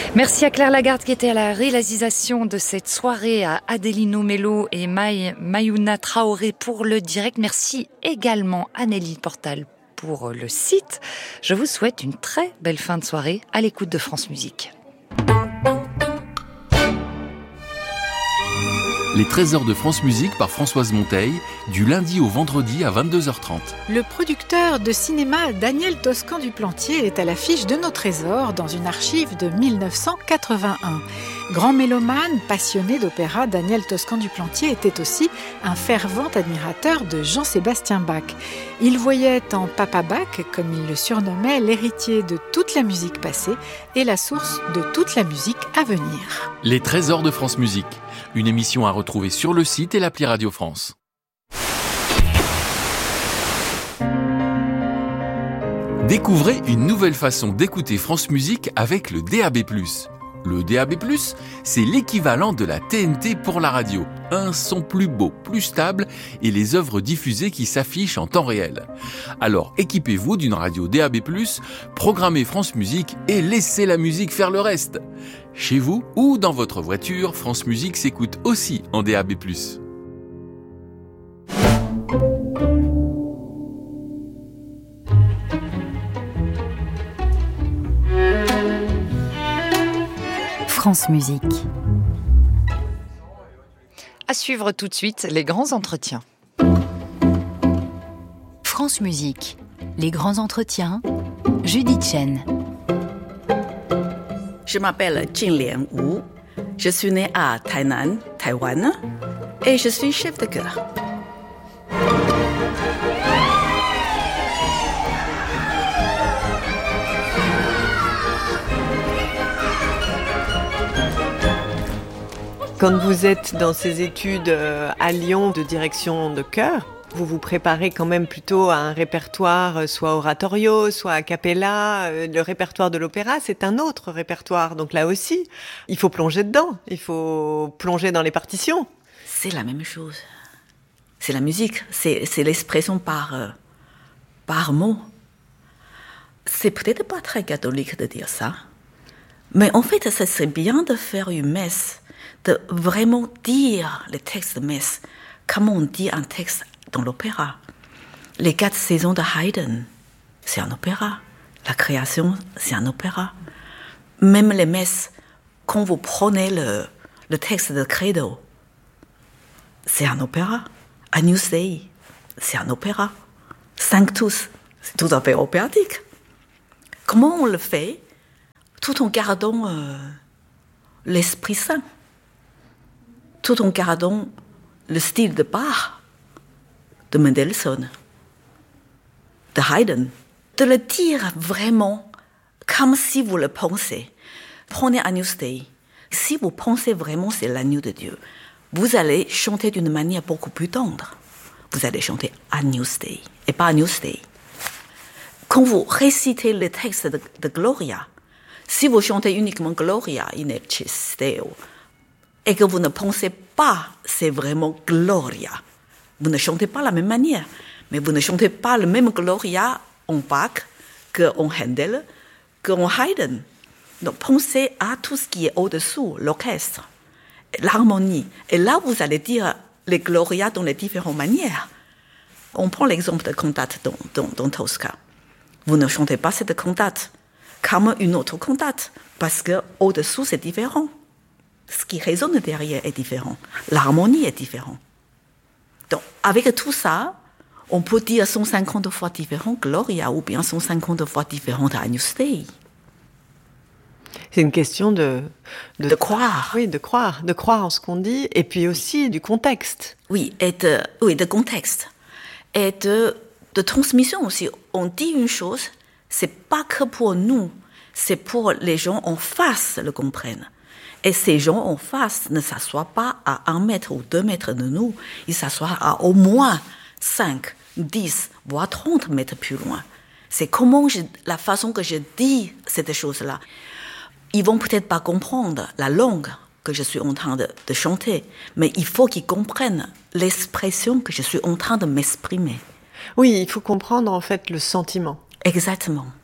Merci à Claire Lagarde qui était à la réalisation de cette soirée, à Adelino Melo et Mayouna Traoré pour le direct. Merci également à Nelly Portal pour le site. Je vous souhaite une très belle fin de soirée à l'écoute de France Musique. Les trésors de France Musique par Françoise Monteil, du lundi au vendredi à 22h30. Le producteur de cinéma Daniel Toscan du Plantier est à l'affiche de nos trésors dans une archive de 1981. Grand mélomane, passionné d'opéra, Daniel Toscan du Plantier était aussi un fervent admirateur de Jean-Sébastien Bach. Il voyait en Papa Bach, comme il le surnommait, l'héritier de toute la musique passée et la source de toute la musique à venir. Les trésors de France Musique, une émission à retrouver sur le site et l'appli Radio France. Découvrez une nouvelle façon d'écouter France Musique avec le DAB+. Le DAB+, c'est l'équivalent de la TNT pour la radio. Un son plus beau, plus stable et les œuvres diffusées qui s'affichent en temps réel. Alors équipez-vous d'une radio DAB+, programmez France Musique et laissez la musique faire le reste. Chez vous ou dans votre voiture, France Musique s'écoute aussi en DAB+. France Musique. À suivre tout de suite les grands entretiens. France Musique, les grands entretiens, Judith Chen. Je m'appelle Jinlian Wu. Je suis née à Tainan, Taïwan, et je suis chef de chœur. Quand vous êtes dans ces études à Lyon de direction de chœur, vous vous préparez quand même plutôt à un répertoire soit oratorio, soit a cappella. Le répertoire de l'opéra, c'est un autre répertoire. Donc là aussi, il faut plonger dedans. Il faut plonger dans les partitions. C'est la même chose. C'est la musique. C'est l'expression par mot. C'est peut-être pas très catholique de dire ça. Mais en fait, ça serait bien de faire une messe, de vraiment dire les textes de messe, comme on dit un texte dans l'opéra. Les 4 saisons de Haydn, c'est un opéra. La création, c'est un opéra. Même les messes, quand vous prenez le texte de Credo, c'est un opéra. Agnus Dei, c'est un opéra. Sanctus, c'est tout à fait opératique. Comment on le fait tout en gardant l'Esprit Saint, tout en gardant le style de Bach, de Mendelssohn, de Haydn, de le dire vraiment comme si vous le pensez. Prenez Agnus Dei. Si vous pensez vraiment c'est l'agneau de Dieu, vous allez chanter d'une manière beaucoup plus tendre. Vous allez chanter Agnus Dei et pas Agnus Dei. Quand vous récitez le texte de Gloria, si vous chantez uniquement Gloria in excelsis Deo et que vous ne pensez pas c'est vraiment Gloria, vous ne chantez pas de la même manière, mais vous ne chantez pas le même Gloria en Bach qu'en Handel, qu'en Haydn. Donc pensez à tout ce qui est au-dessous, l'orchestre, l'harmonie. Et là, vous allez dire les Gloria dans les différentes manières. On prend l'exemple de cantate dans Tosca. Vous ne chantez pas cette cantate comme une autre cantate, parce qu'au-dessous, c'est différent. Ce qui résonne derrière est différent. L'harmonie est différente. Donc, avec tout ça, on peut dire 150 fois différent Gloria ou bien 150 fois différent Agnus Dei. C'est une question de croire. Oui, de croire en ce qu'on dit, et puis aussi du contexte. Oui, de contexte. Et de transmission aussi. On dit une chose, c'est pas que pour nous, c'est pour les gens en face le comprennent. Et ces gens en face ne s'assoient pas à 1 mètre ou 2 mètres de nous, ils s'assoient à au moins 5, 10, voire 30 mètres plus loin. C'est la façon que je dis cette chose-là. Ils vont peut-être pas comprendre la langue que je suis en train de chanter, mais il faut qu'ils comprennent l'expression que je suis en train de m'exprimer. Oui, il faut comprendre en fait le sentiment. Exactement.